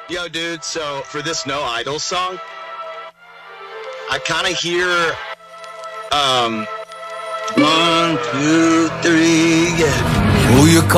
Yo, dude, so for this No Idol song, I kind of hear, 1, 2, 3, yeah. Who you call?